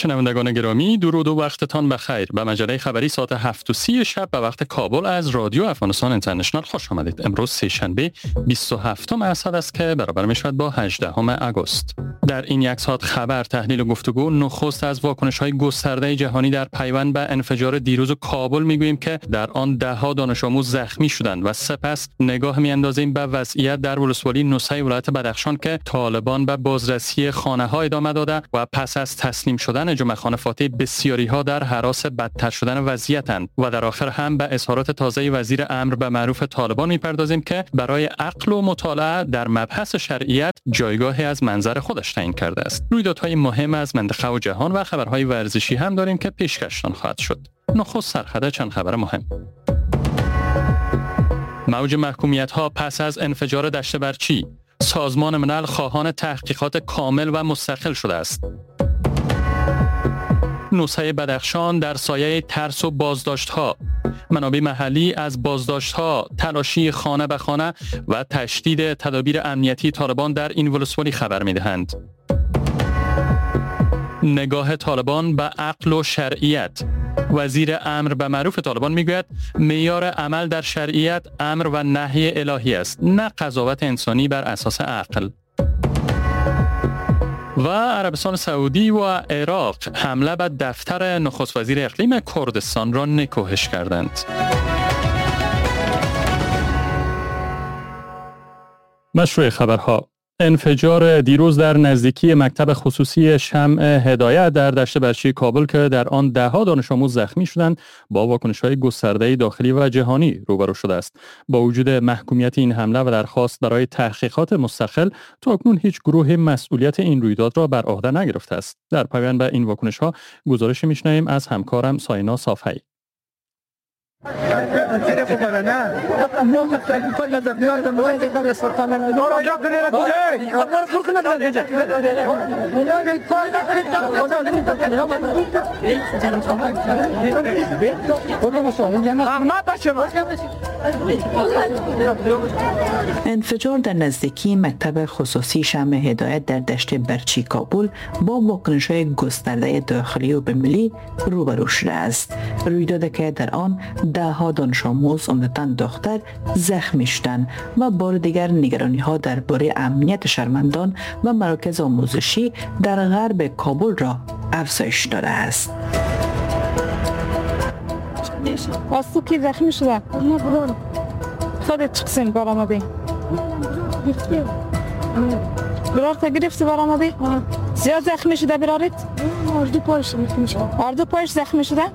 شنوندگان گرامی، درود و وقتتان بخیر. به مجله خبری ساعت 7:30 شب به وقت کابل از رادیو افغانستان اینترنشنال خوش آمدید. امروز سه‌شنبه 27 اسد است که برابر می‌شود با 18 آگوست. در این یک ساعت خبر، تحلیل و گفتگو، نخست از واکنش‌های گسترده جهانی در پیوند به انفجار دیروز کابل می‌گوییم که در آن ده‌ها دانش آموز زخمی شدند و سپس نگاه می‌اندازیم به وضعیت در ولسوالی نوسه ولایت بدخشان که طالبان به بازرسی خانه‌ها ادامه داده و پس از تسلیم شدن جمعه‌خانه فاتح بسیاری‌ها در هراس بدتر شدن وضعیتند. و در آخر هم به اظهارات تازه وزیر امر به معروف طالبان می‌پردازیم که برای عقل و مطالعه در مبحث شرعیت جایگاهی از منظر خودش تعیین کرده است. رویدادهای مهم از منطقه و جهان و خبرهای ورزشی هم داریم که پیشکشتان خواهد شد. نخست سرخط چند خبر مهم. موج محکومیت‌ها پس از انفجار دشت برچی. سازمان ملل خواهان تحقیقات کامل و مستقل شده است. نوسه بدخشان در سایه ترس و بازداشت‌ها. منابع محلی از بازداشت‌ها، تلاشی خانه به خانه و تشدید تدابیر امنیتی طالبان در این ولسوالی خبر می‌دهند. نگاه طالبان به عقل و شرعیت. وزیر امر به معروف طالبان میگوید معیار عمل در شرعیت امر و نهی الهی است، نه قضاوت انسانی بر اساس عقل. و عربستان سعودی و عراق حمله به دفتر نخست وزیر اقلیم کردستان را نکوهش کردند. مشروع خبرها. انفجار دیروز در نزدیکی مکتب خصوصی شمع هدایت در دشت برچی کابل که در آن ده‌ها دانش آموز زخمی شدند با واکنش‌های گسترده داخلی و جهانی روبرو شده است. با وجود محکومیت این حمله و درخواست برای تحقیقات مستقل، تاکنون هیچ گروه مسئولیت این رویداد را بر عهده نگرفته است. در پایان به این واکنش‌ها گزارش می‌شنویم از همکارم ساینا صافی. انفجار در نزدیکی مکتب خصوصی شمع هدایت در دشت برچی کابل با واکنش‌های گسترده داخلی و بین‌المللی روبرو شده است. رویدادی که در آن ده‌ها دانش آموز عمدتاً دختر زخمی شدند و بار دیگر نگرانی‌ها درباره امنیت شهروندان و مراکز آموزشی در غرب کابل را افزایش داده است. واسه کی زخمی شده؟ خودت چکسین برآمدی؟ برار تا گرفتی برآمدی؟ زیاد زخمی شده برارت؟ آردو پایش زخمی شده؟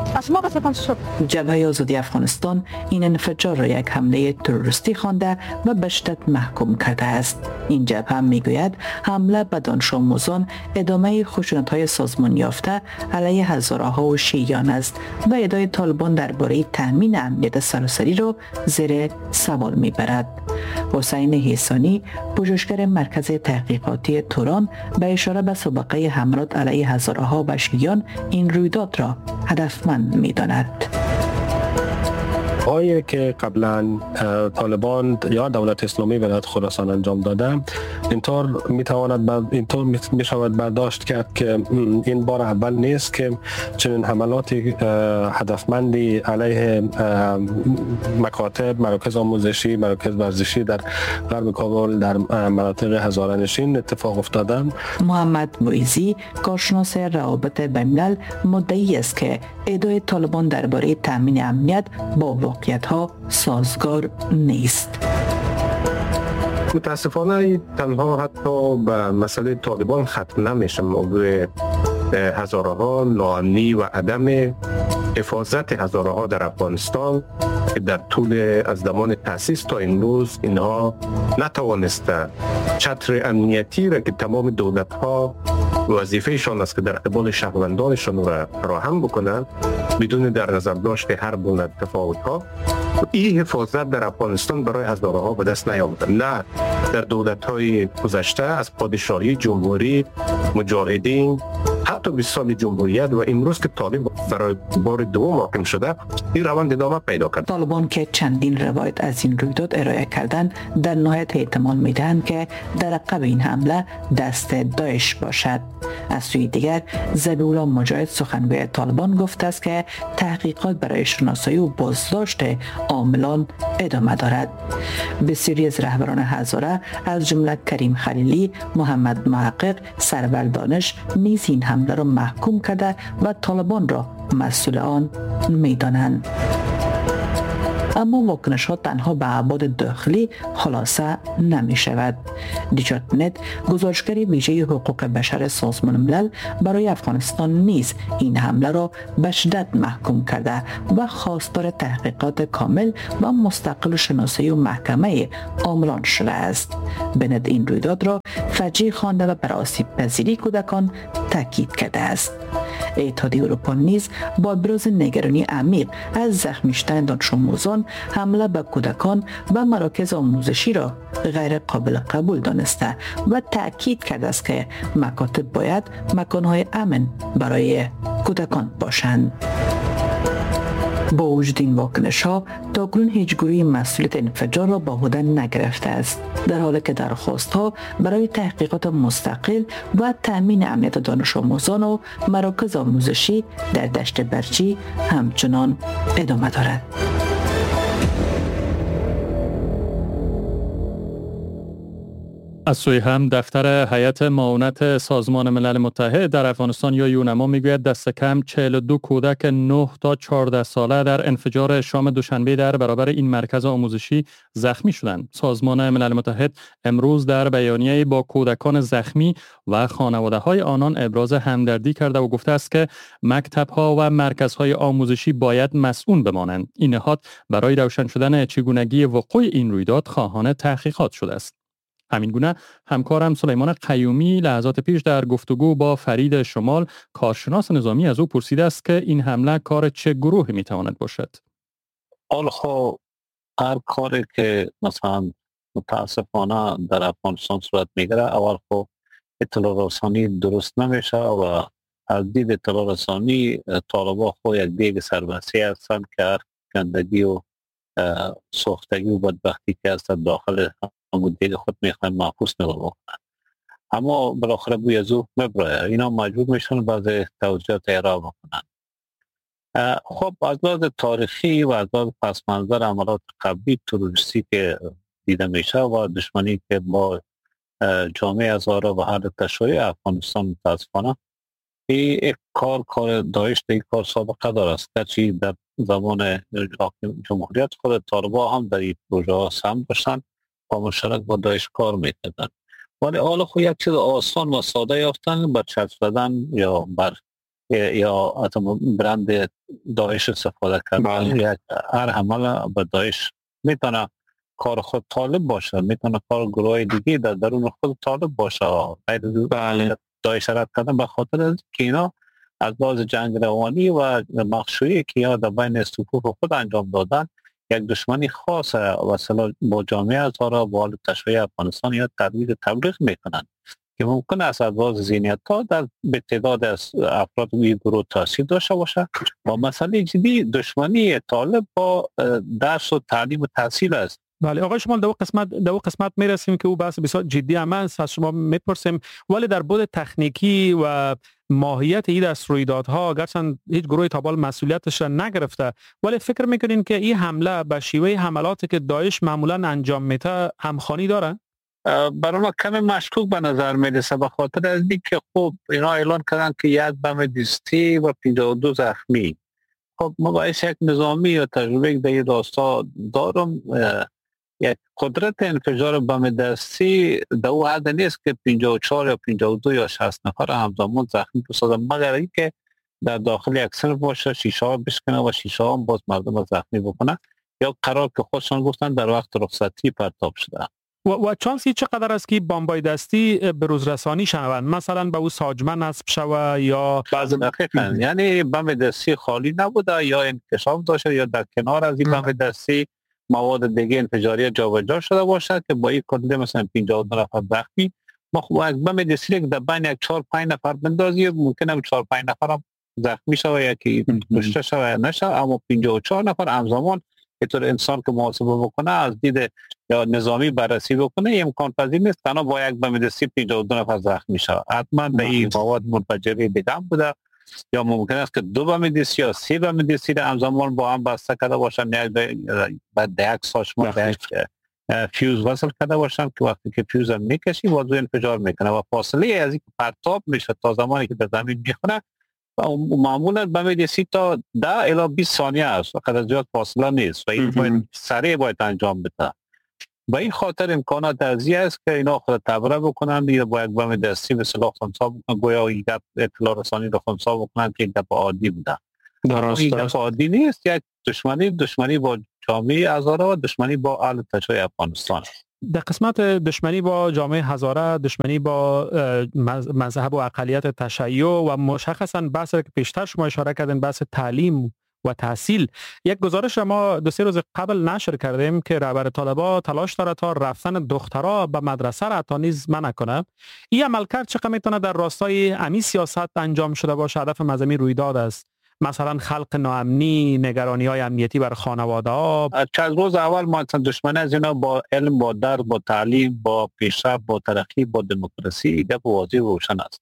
جبهه آزادی افغانستان این انفجار را یک حمله تروریستی خوانده و به شدت محکوم کرده است. این جبهه میگوید حمله به دانش آموزان ادامه خشونت‌های سازمان یافته علیه هزارها و شیعیان است و ادعای طالبان درباره تامین امنیت سراسری را زیر سوال میبرد. حسین حسانی، پژوهشگر مرکز تحقیقاتی توران، به اشاره به سابقه حملات علیه هزارها و شیعیان این رویداد را هدفمند می‌داند. هایی که قبلا طالبان یا دولت اسلامی ولایت خراسان انجام داده، اینطور می شود برداشت کرد که این بار اول نیست که چنین حملات هدفمندی علیه مکاتب، مراکز آموزشی، مراکز ورزشی در غرب کابل در مناطق هزاره‌نشین اتفاق افتاده. محمد مویزی، کارشناس روابط بین‌الملل، مدعی است که ادعای طالبان درباره تامین امنیت با واقعیت‌ها سازگار نیست. متاسفانه تنها حتی به مسئله طالبان ختم نمیشه. موضوع هزارها ناامنی و عدم حفاظت هزارها در افغانستان که در طول از زمان تأسیس تا امروز اینها نتوانسته چتر امنیتی را که تمام دولت‌ها وظیفه‌شان است که در قبال شهروندانشان را فراهم بکنند بدون در نظر داشت هر گونه تفاوت‌ها، این حفاظت در افغانستان برای هزارها به دست نیامده. نه در دولت‌های گذشته از پادشاهی، جمهوری، مجاهدین حتی 20 سال جمهوریت و امروز که طالب برای بار دوم حاکم شده، این روند ادامه پیدا کرد. طالبان که چندین روایت از این رویداد ارائه کردند، در نهایت احتمال میدهند که در عقب این حمله دست داعش باشد. از سوی دیگر ذبیح الله مجاهد سخنگوی طالبان گفته است که تحقیقات برای شناسایی و بازداشت عاملان ادامه دارد. بسیاری از رهبران هزاره از جمله کریم خلیلی، محمد محقق، سرور دانش نیز این حمله را محکوم کرده و طالبان را مسئول آن می‌دانند. اما واکنش ها تنها به ابعاد داخلی خلاصه نمی شود. دیجات نت، گزارشگر ویژه حقوق بشر سازمان ملل، برای افغانستان نیز این حمله را به شدت محکوم کرده و خواستار تحقیقات کامل و مستقل شناسایی و محکمه عاملان شده است. بنت این رویداد را فجیع خوانده و بر آسیب پذیری کودکان تاکید کرده است. اتحادیه اروپا نیز با ابراز نگرانی عمیق از زخمی شدن دانش آموزان، حمله به کودکان و مراکز آموزشی را غیر قابل قبول دانسته و تأکید کرده است که مکاتب باید مکانهای امن برای کودکان باشند. با وجود این واکنش ها، تاکنون هیچ گروهی مسئولیت انفجار را به عهده نگرفته است، در حالی که درخواست ها برای تحقیقات مستقل و تأمین امنیت دانش آموزان و مراکز آموزشی در دشت برچی همچنان ادامه دارد. از سوی هم دفتر هیئت معاونت سازمان ملل متحد در افغانستان یا یونما میگوید دست کم 42 کودک 9 تا 14 ساله در انفجار شام دوشنبه در برابر این مرکز آموزشی زخمی شدند. سازمان ملل متحد امروز در بیانیه‌ای با کودکان زخمی و خانواده‌های آنان ابراز همدردی کرده و گفته است که مکتب‌ها و مرکزهای آموزشی باید مسئول بمانند. این نهاد برای روشن شدن چگونگی وقوع این رویداد خواهان تحقیقات شده است. همین گونه همکارم سلیمان قیومی لحظات پیش در گفتگو با فرید شمال کارشناس نظامی از او پرسیده است که این حمله کار چه گروهی میتواند باشد؟ خب هر کاری که مثلا متاسفانه در افغانستان صورت میگیره، اول خب اطلاع رسانی درست نمیشه و از دید اطلاع رسانی طالبان خود یک دیگ سربسته هستند که هر گندگی و سوختگی و بدبختی که هست داخل همون دیگه خود میخوایم محفوظ نگاه کنن، اما بالاخره بوی از او مبرایه، اینا مجبور میشن بعض توجیهات ارائه بکنن. خب از لحاظ تاریخی و از لحاظ پس منظر عملات قبلی تروریستی که دیده میشه و دشمنی که با جامعه هزاره و حل تشریع افغانستان متاسفانه این کار داعش این کار سابقه داره است، که در زمان جمهوریت خود طالبان هم در این پروژه ها سهم داشتن و مشترک با داعش کار میکردن، ولی حالا خود یک چیز آسان و ساده یافتن بر چسب زدن یا بر یا برند داعش استفاده کردن. یک هر حمله به داعش میتونه کار خود طالب باشه، میتونه کار گروه دیگه در درون خود طالب باشه، غیر داعش رد کردن به خاطر از که اینا از لحاظ جنگ روانی و مخشویی که یا در بین صفوف خود انجام دادن یک دشمنی خاص و با جامعه هزاره با حال تشریع افغانستان یا ترویج تبلیغ میکنن که ممکن است از لحاظ ذهنیت ها در به تعداد از افراد این گروه تاثیر داشته باشه و مسئله جدی دشمنی طالب با درس و تعلیم و تحصیل است. بله آقای شمال دو قسمت میرسیم که او بحث بسیار جدی هم است، از شما میپرسیم، ولی در بود تکنیکی و ماهیت این دست رویدادها گرچند هیچ گروهی تا حال مسئولیتش را نگرفته، ولی فکر میکنین که این حمله به شیوه حملاتی که داعش معمولا انجام میده همخوانی داره؟ برای ما کمی مشکوک به نظر میرسه به خاطر از اینکه خب اینا اعلان کردن که یک بم دستی و 52 زخمی. خب ما باید یک نظامی یا تجربه در این راستا دارم، یک قدرت انفجار بم دستی در او حد نیست که 54 یا 52 یا 60 نفر همزمان زخمی بسازن، مگر اینکه در داخل یک سر باشه، شیشه ها بشکنه و شیشه ها باز مردم زخمی بکنه یا قرار که خودشان گفتن در وقت رخصتی پرتاب شده. و چانسی چقدر است که بمبای دستی به روز رسانی شوند، مثلا به او ساجمه نصب شوه یا بعضی دقیقا یعنی بم دستی خالی نبوده یا انکشاف داشته یا در کنار از این بم دستی مواد دیگه انفجاری جابجا شده باشد که با این کندی مثلا 52 نفر زخمی ما خب یک بم دستی که در بین یک 4-5 نفر بندازی ممکنه 4-5 نفر هم زخمی شوه یکی کشته شوه نشه، اما 54 نفر همزمان اینطور انسان که محاسبه بکنه از دید یا نظامی بررسی بکنه امکان پذیر نیست تنها با یک بم دستی 52 نفر زخمی شوه. حتما به این مواد منفجره دیگه بوده یا ممکن است که 2 بم دستی یا 3 بم دستی همزمان با هم بسته کرده باشن، بعد یک ساچمه به یک فیوز وصل کرده باشن که وقتی که فیوز هم میکشی بازو انفجار میکنه و فاصله از این پرتاب میشه تا زمانی که در زمین میخونه معمولا بم دستی تا 10 الی 20 ثانیه است، وقت زیاد فاصله نیست و این باید سریع باید انجام بده. با این خاطر امکانات ارزی است که اینا خود تبره بکنن یا با یک بم دستی به سلاح خنثی بکنن، گویا یک اطلاع رسانی رو خنثی بکنن که یک دفعه عادی بوده. این دفعه عادی نیست، یک دشمنی با جامعه هزاره و دشمنی با اهل تشیع افغانستان. در قسمت دشمنی با جامعه هزاره، دشمنی با مذهب و اقلیت تشیع و مشخصا بحث که پیشتر شما اشاره کردین بحث تعلیم و تحصیل، یک گزارش ما 2-3 روز قبل نشر کردیم که رهبر طالبان تلاش داره تا رفتن دخترها به مدرسه را حتی نیز منع کنه. این عملکرد چقدر میتونه در راستای امی سیاست انجام شده باشه؟ هدف مذهبی رویداد است، مثلا خلق ناامنی، نگرانی های امنیتی بر خانواده ها. چند روز اول ما دشمنی از اینا با علم، با درس، با تعلیم، با پیشرفت، با ترقی، با دموکراسی گپ واضح و روشن است.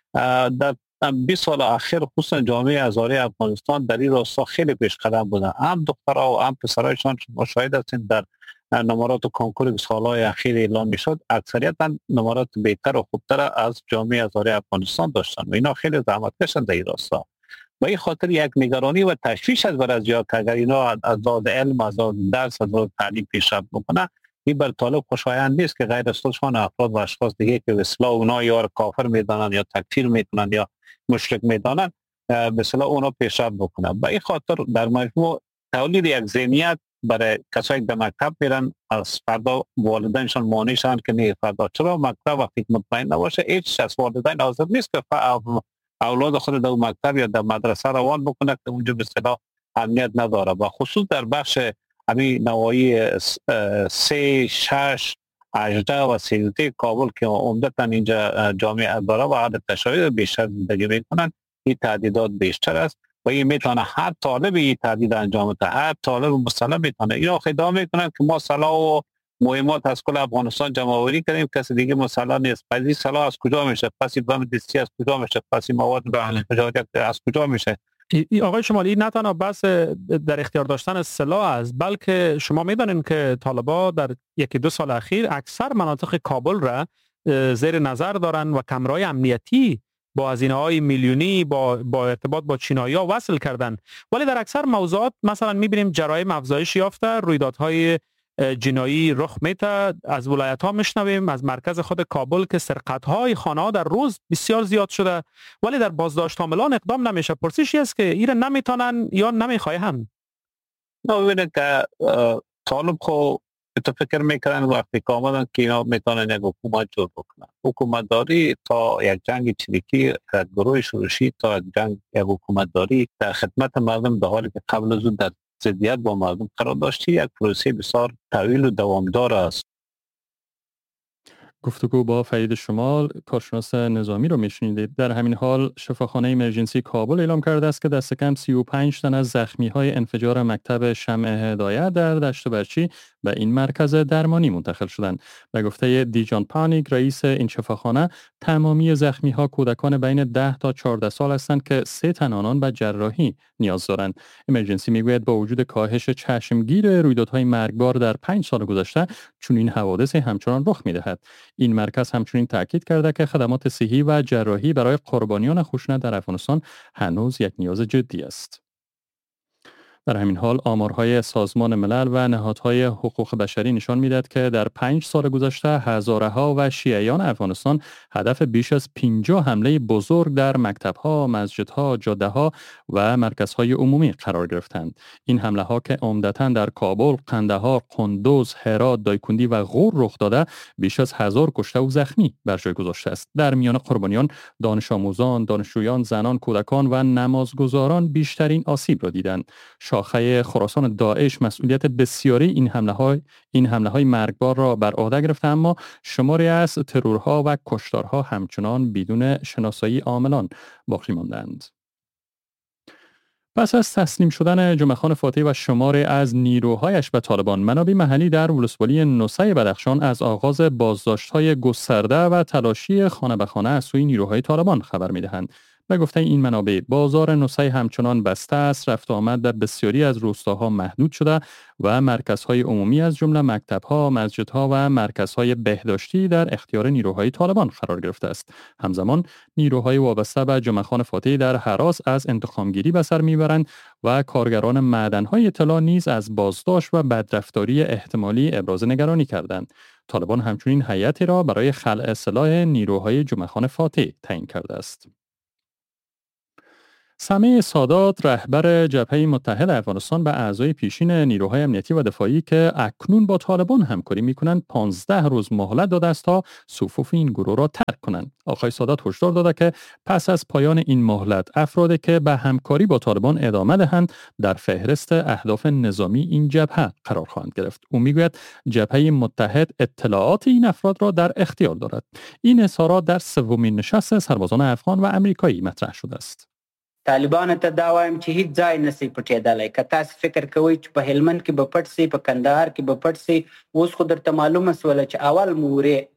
در 20 سال اخیر خصوصا جامعه هزاره افغانستان در این راستا خیلی پیش قدم بودن، هم دخترها و هم پسرایشان. شما شاهد هستید در نمرات کنکور که سالهای اخیر اعلام میشد اکثریتا نمرات بهتر و خوبتر از جامعه هزاره افغانستان داشتن و اینا خیلی زحمت کشن در این راستا. و این خاطر یک نگرانی و تشویش از برای زیاد که اگر اینا از لحاظ علم، از لحاظ درس، از لحاظ تعلیم پیشرفت بکنه، این بر طالب خوشایند نیست که غیر از خودشان افراد و اشخاص دیگه که به اصطلاح اونا یا کافر میدانن یا تکفیر میکنن یا مشرک میدانن به اصطلاح اونا پیشرفت بکنه. و این خاطر در مجموع تولید یک ذهنیت برای کسایی که به مکتب میرن از فردا والدینشان مانع شدن که نه فردا چرا مکتب وقتی مطمئن نباشه هیچ از والدین حاضر نیست که اولاد خود در مکتب یا در مدرسه روان بکنه که اونجا به اصطلاح امنیت نداره و خصوص در بخش همین نواحی 3 6 18 و 13 کابل که عمدتاً اینجا جامعه داره و عدد تشیع بیشتر زندگی میکنن، این تعدیدات بیشتر است و این میتونه هر طالب این تعدید انجام بده، هر طالب مسلم میتونه. اینا خدا میکنن که ما سلاح و مهمات از کل افغانستان جمع آوری کردیم، کسی دیگه مسلح نیست. پس این سلاح از کجا میشه؟ پس این بم دستی از کجا میشه؟ پس این مواد از کجا میشه؟ آقای شمالی، نه تنها بحث در اختیار داشتن سلاح است، بلکه شما میدانین که طالبان در 1-2 سال اخیر اکثر مناطق کابل را زیر نظر دارن و کمرهای امنیتی با هزینه‌های میلیونی با ارتباط با چینایی‌ها وصل کردن، ولی در اکثر موضوعات مثلا می‌بینیم جرایم افزایش یافته، رویدادهای جنایی رخ میته. از ولایت‌ها میشنویم از مرکز خود کابل که سرقت‌های خانه‌ها در روز بسیار زیاد شده، ولی در بازداشت حاملان اقدام نمیشه. پرسشی است که ایره نمیتونن یا نمیخواهند. ببینید که طالب خو تو فکر میکنن وقتی که آمدن که اینا میتونن یک حکومت جور بکنن. حکومت داری تا یک جنگ چریکی، گروه شورشی تا یک حکومت داری در خدمت مردم، در حالی که قبل از اون در ضدیت با مردم قرار داشتی، یک پروسه بسیار طویل و دوامدار است. گفتگو با فرید شمال، کارشناس نظامی رو میشنیدید. در همین حال شفاخانه ایمرجنسی کابل اعلام کرده است که دست کم 35 تن از زخمی‌های انفجار مکتب شمع هدایت در دشت برچی به این مرکز درمانی منتقل شدند. به گفته دیجان پانیک، رئیس این شفاخانه، تمامی زخمی‌ها کودکان بین 10 تا 14 سال هستند که 3 تن آنان به جراحی نیاز دارند. ایمرجنسی میگوید با وجود کاهش چشمگیر رویدادهای مرگبار در 5 سال گذشته، چون این حوادث همچنان رخ می‌دهد. این مرکز همچنین تاکید کرده که خدمات صحی و جراحی برای قربانیان خشونت در افغانستان هنوز یک نیاز جدی است. در همین حال آمارهای سازمان ملل و نهادهای حقوق بشری نشان می‌دهد که در 5 سال گذشته هزارها و شیعیان افغانستان هدف بیش از 50 حمله بزرگ در مکتب‌ها، مسجدها، جاده‌ها و مرکزهای عمومی قرار گرفتند. این حمله‌ها که عمدتاً در کابل، قندهار، قندوز، هرات، دایکندی و غور رخ داده، بیش از 1000 کشته و زخمی بر جای گذاشته است. در میان قربانیان دانش آموزان، دانشجویان، زنان، کودکان و نمازگزاران بیشترین آسیب را دیدند. شاخه خراسان داعش مسئولیت بسیاری این حمله های مرگبار را بر عهده گرفته، اما شماری از ترورها و کشتارها همچنان بدون شناسایی عاملان باقی ماندند. پس از تسلیم شدن جمعه خان فاتحی و شماری از نیروهایش به طالبان، منابع محلی در ولسوالی نوسه بدخشان از آغاز بازداشت‌های گسترده و تلاشی خانه به خانه از سوی نیروهای طالبان خبر می‌دهند. به گفته این منابع، بازار نوسه همچنان بسته است، رفت و آمد در بسیاری از روستاها محدود شده و مرکزهای عمومی از جمله مکتب‌ها، مسجدها و مرکزهای بهداشتی در اختیار نیروهای طالبان قرار گرفته است. همزمان نیروهای وابسته به جمعه خان فاتحی در هراس از انتقامگیری به سر میبرند و کارگران معدن‌های طلا نیز از بازداشت و بدرفتاری احتمالی ابراز نگرانی کردند. طالبان همچنین هیئتی را برای خلع سلاح نیروهای جمعه خان فاتحی تعیین کرده است. سمیع سادات، رهبر جبهه متحد افغانستان، به اعضای پیشین نیروهای امنیتی و دفاعی که اکنون با طالبان همکاری می‌کنند 15 روز مهلت داده است تا صفوف این گروه را ترک کنند. آقای سادات هشدار داده که پس از پایان این مهلت، افرادی که به همکاری با طالبان ادامه دهند در فهرست اهداف نظامی این جبهه قرار خواهند گرفت. او میگوید جبهه متحد اطلاعات این افراد را در اختیار دارد. این اظهارات در سومین نشست سربازان افغان و امریکایی مطرح شده است. طالبان ته دا وایم چې هیڅ ځای نشي پټېدلی. که تاسو فکر کوئ چې په هلمند کې به پټ سي، په کندهار کې به پټ سي، اوس خو درته معلومه سوله چې اول مورې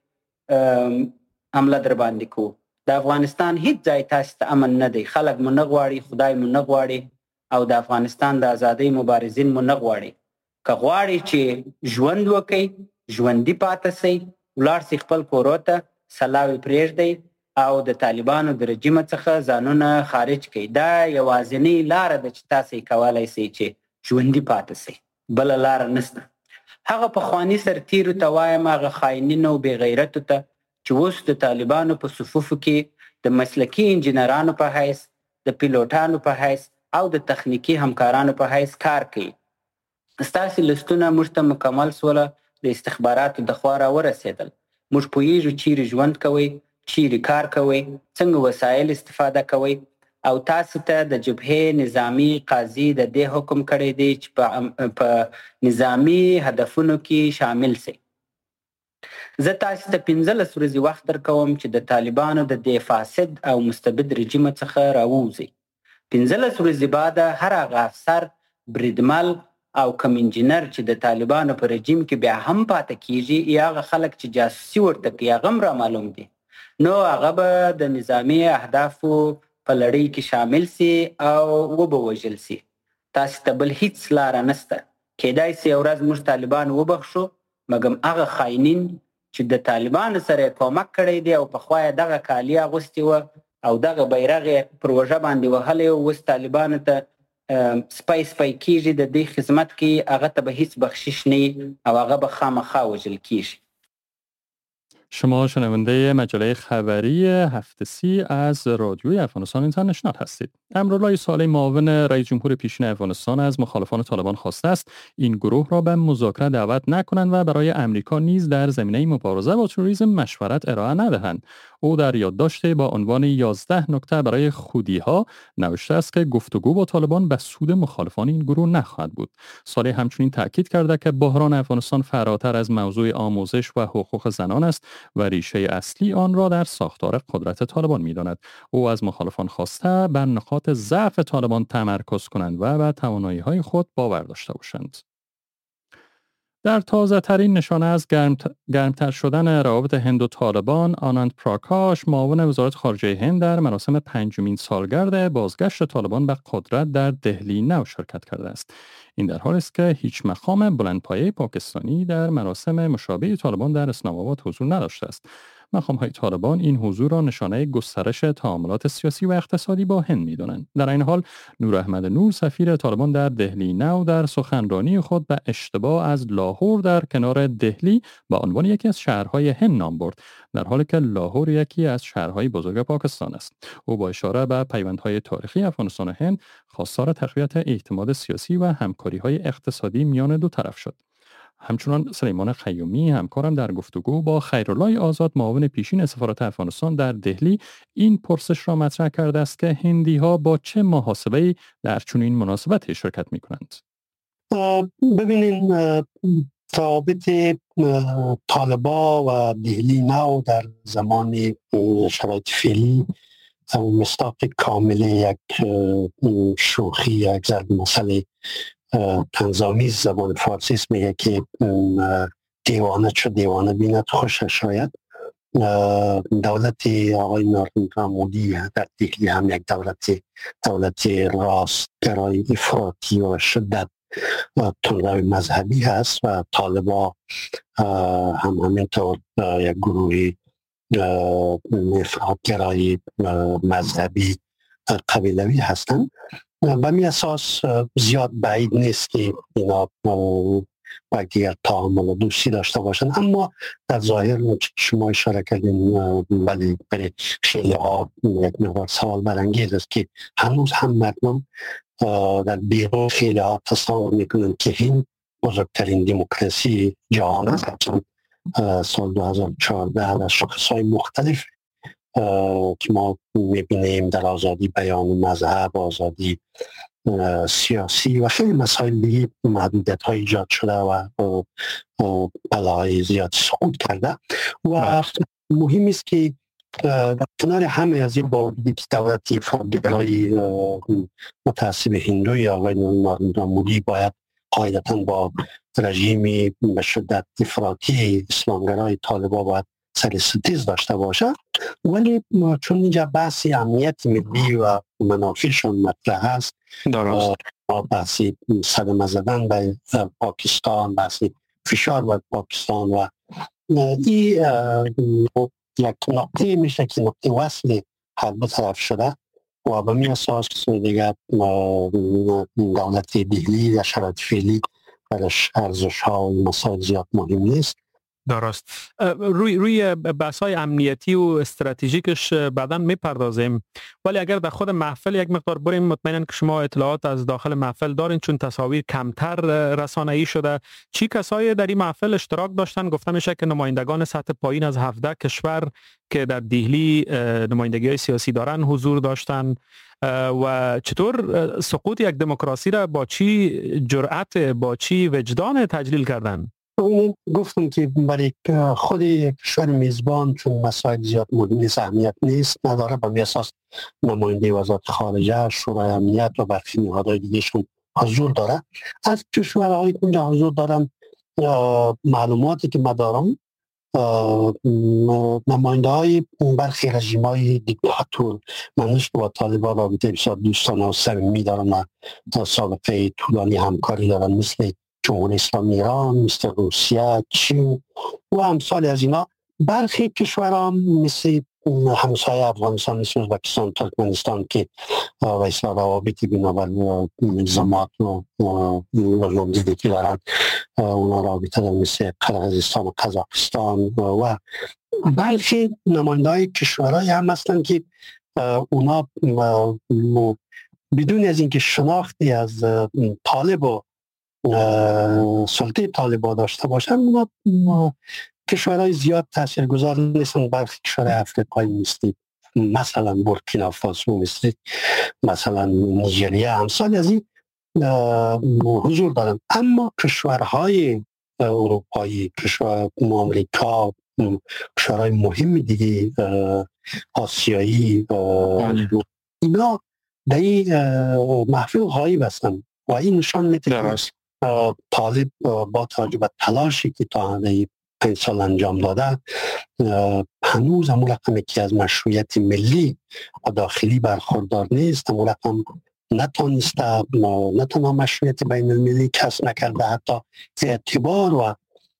حمله در باندې کوو. د افغانستان هیڅ ځای تاسو ته امن نه دی. خلک مو نه غواړي، خدای مو نه غواړي، او د افغانستان د ازادۍ مبارزین مو نه غواړي. که غواړي چې ژوند وکړي، ژوندي پاتې سي، ولاړ سي خپل کورو ته، سلاوي پرېږدئ او د طالبانو د رژیم څخه ځانونه خارج کړي. دا یوازینی لاره ده چې تاسو یې کولی سئ چې ژوندي پاتې سئ، بله لاره نشته. هغه پخواني سرتیرو ته وایم، هغه خاینینو او بېغیرتو ته چې اوس د طالبانو په صفوفو کې د مسلکي انجینرانو په حیث، د پیلوټانو په حیث او د تخنیکي همکارانو په حیث کار کوي. ستاسې لستونه موږ ته مکمل سوله د استخباراتو د خوا راورسېدل. موږ پوهېږو چیرې ژوند کوئ، چیرې کار کوئ، څنګه وسایل استفاده کوئ، او تاسو ته د جبهې نظامی قاضي د دې حکم کړی دی چې په نظامی هدفونو کې شامل سئ. زه تاسو ته 15 ورځې وخت درکوم چې د طالبانو د دې فاسد او مستبد رژیم څخه راووځئ. 15 ورځې بعد هر هغه افسر، بریدمل او کم انجینر چې د طالبانو په رژیم کې بیا هم پاتې کیږي، یا هغه خلک چې جاسوسي ورته کوي، هغه هم را معلوم دي، نو هغه به د نظامی اهدافو په لړۍ کې شامل سي او وبه وژل سي. تاسو ته بل هیڅ لاره نشته. کیدای سي یو ورځ موږ طالبان وبخښو، مګر هغه خاینین چې د طالبانو سره کومک کړی دی او پخوا یې دغه کالي اغوستي وه او دغه بیرغ یې پر اوږه باندې وهلی و، اوس طالبانو ته سپی کیږي، د دې خدمت کې هغه ته به هیڅ بخشش نه او هغه به خامخا وژل کیږي. شما شنونده مجله خبری هفته سی از رادیوی افغانستان اینترنشنال هستید. امرالله صالح، معاون رئیس جمهور پیشین افغانستان، از مخالفان طالبان خواسته است این گروه را به مذاکره دعوت نکنند و برای امریکا نیز در زمینه مبارزه با تروریسم مشورت ارائه ندهند. او در یادداشت با عنوان 11 نکته برای خودی‌ها نوشته است که گفتگو با طالبان به سود مخالفان این گروه نخواهد بود. صالح همچنین تاکید کرده که بحران افغانستان فراتر از موضوع آموزش و حقوق زنان است و ریشه اصلی آن را در ساختار قدرت طالبان می‌داند. او از مخالفان خواسته بر نقاط ضعف طالبان تمرکز کنند و بر توانایی‌های خود باور داشته باشند. در تازه ترین نشانه از گرمتر شدن روابط هند و طالبان، آنند پراکاش، معاون وزارت خارجه هند، در مراسم 5مین سالگرد بازگشت طالبان به قدرت در دهلی نو شرکت کرده است. این در حالی است که هیچ مقام بلندپایه پاکستانی در مراسم مشابه طالبان در اسلام آباد حضور نداشته است. مقام‌های طالبان این حضور را نشانه گسترش تعاملات سیاسی و اقتصادی با هند می‌دانند. در این حال نور احمد نور، سفیر طالبان در دهلی نو، در سخنرانی خود به اشتباه از لاهور در کنار دهلی به عنوان یکی از شهرهای هند نام برد، در حالی که لاهور یکی از شهرهای بزرگ پاکستان است. او با اشاره به پیوندهای تاریخی افغانستان و هند خواستار تقویت اعتماد سیاسی و همکاری‌های اقتصادی میان دو طرف شد. همچنان سلیمان خیومی همکارم در گفتگو با خیرالله آزاد معاون پیشین سفارت افغانستان در دهلی این پرسش را مطرح کرده است که هندی ها با چه محاسبه‌ای در چنین مناسبتی شرکت می کنند. ببینین روابط طالبا و دهلی نو در زمان شرایط فعلی مصداق کامل یک شوخی، یک ضرب مثل طنزآمیز زبان فارسی است، میگه که دیوانه چو دیوانه بیند خوشش شاید. دولت آقای نریندرا مودی در دهلی هم یک دولت راستگرای افراطی و شدت و تندروی مذهبی هست و طالبا هم همینطور یک گروهی افراطگرای مذهبی قبیلوی هستند. به می اساس زیاد بعید نیست که اینا با دیگر تعامل و دوستی داشته باشند، اما در ظاهر شما اشاره کردین ولی برای خیلی ها یک مقدار سوال برانگیز است که هنوز هم مردم در بیرون خیلی ها تصور میکنند که این بزرگترین دموکراسی جهان است. سال 2014 در شاخصهای مختلف که ما میبینیم در آزادی بیان و مذهب، آزادی سیاسی و خیلی مسائل دیگه محدودیت های ایجاد شده و بلاهای زیاد سقوط کرده و مهم است که در کنار همه از این باوجود که دولتی فرادگرایی متعصب هندوی آقای نریندرا مودی باید قاعدتاً با رژیمی به شدت افراطی اسلامگرای طالبا باید سر ستیز داشته باشه، ولی چون اینجا بحثی امنیت ملی و منافعشون مطرح هست، بحثی صدمه زدن به پاکستان، بحثی فشار بر پاکستان و این یک نقطه میشه که نقطه وصل هر دو طرف شده و به می اساس دیگر دولت دهلی یا شرایط فعلی برش ارزش ها و مسائل زیاد مهم نیست. درست. روی بحث‌های امنیتی و استراتژیکش بعداً میپردازیم، ولی اگر در خود محفل یک مقدار بریم، مطمئناً که شما اطلاعات از داخل محفل دارین چون تصاویر کمتر رسانه‌ای شده. چی کسایی در این محفل اشتراک داشتن؟ گفته میشه که نمایندگان سطح پایین از 17 کشور که در دهلی نمایندگی‌های سیاسی دارن حضور داشتن و چطور سقوط یک دموکراسی را با چی جرأت، با چی وجدان تجلیل کردن؟ گفتم که برای خود کشور میزبان چون مسائل زیاد مهم نیست، اهمیت نیست نداره، به اساس نماینده وزارت خارجه، شورای امنیت و برخی نهادهای دیگهشون حضور داره. از کشورهایی که اونجا حضور دارن معلوماتی که ما دارم نماینده های برخی رژیم های دیکتاتور منش با طالبان رابطه بسیار دوستانه و صمیمی دارن و سابقه طولانی همکاری دارن، مثل جمهوری اسلامی ایران، مثل روسیه، چین و امثال از اینا. برخی کشورها مثل همسایه افغانستان، مثل ازبکستان، ترکمنستان که و اصلا روابطی بنابر نظامات و نظام دیگه دارن، اونا رابطه دارن مثل قرقیزستان و قزاقستان و برخی نماینده های کشورهای هم هستن که اونا بدون از اینکه شناختی از طالب و سلطه طالبان داشته باشن، اونا کشورهای زیاد تاثیرگذار نیستن. برخی کشورهای افریقایی مثل مثلا بورکینافاسو، مثلا نیجریه، امثال از این حضور دارن. اما کشورهای اروپایی، کشور آمریکا، کشورهای مهم دیگه آسیایی، اینا در این محفل غایب هستن و این نشان میده طالب با توجه به تلاشی که تا 5 سال انجام داده هنوز همون رقمی که از مشروعیت ملی و داخلی برخوردار نیست. همون رقم نتونسته نه تنها مشروعیت بین المللی کسب نکرده، حتی اعتبار و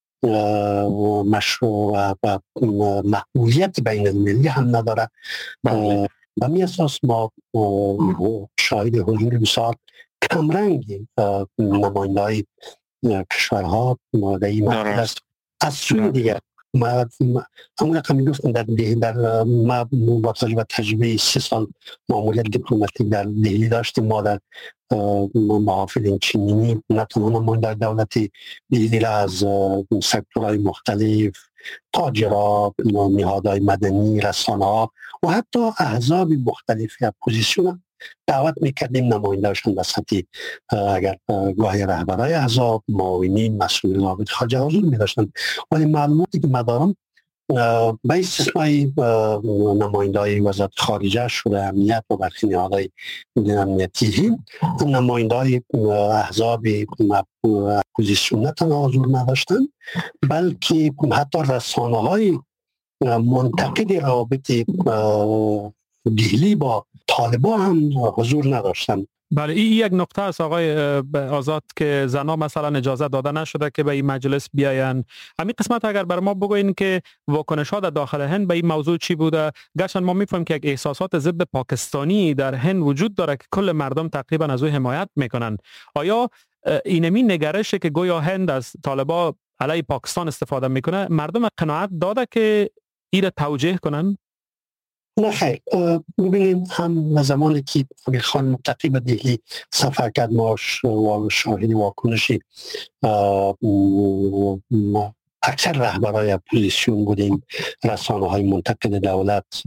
مشروع و مقبولیت بین المللی هم نداره. و می اساس ما شاهد حضور بسیار کمرنگی نماینده های کشورها در این محفل است. از سوی دیگر همون رقمی گفتم در ما با توجه به تجربه 3 سال ماموریت دیپلماتیک در دهلی داشتیم. ما در محافل چینی نه تنها نماینده دولتی دهلی از سکتورهای مختلف، تاجرها، نهادهای مدنی، رسانه‌ها و حتی احزاب مختلف اپوزیسیون دعوت میکردیم نماینده‌شان به سطح اگر گاهی رهبرای احزاب، معاونین، مسئولین رابطه خارجه حضور می‌داشتند. ولی معلوماتی که من دارم به استثنای نماینده‌های وزارت خارجه، شورای امنیت و برخی نهادهای امنیتی، نماینده‌های احزاب اپوزیسیون نه تنها حضور نداشتند بلکه حتی رسانه‌های منتقد روابط دهلی با طالبان هم حضور نداشتند. بله، این یک نقطه است آقای آزاد که زنها مثلا اجازه داده نشده که به این مجلس بیاین. همین قسمت اگر بر ما بگوین که واکنش ها در داخل هند به این موضوع چی بوده؟ گرچه ما میفهمیم که یک احساسات ضد پاکستانی در هند وجود داره که کل مردم تقریبا از او حمایت میکنن. آیا اینمی نگرشه که گویا هند از طالبان علیه پاکستان استفاده میکنه مردم قناعت داده که این توجیه کنن؟ نه خیر، ببینیم هم زمانی که امیر خان متقی به دهلی سفر کرد ما شاهد واکنشی اکثر رهبرای اپوزیسیون بودیم، رسانه‌های منتقد دولت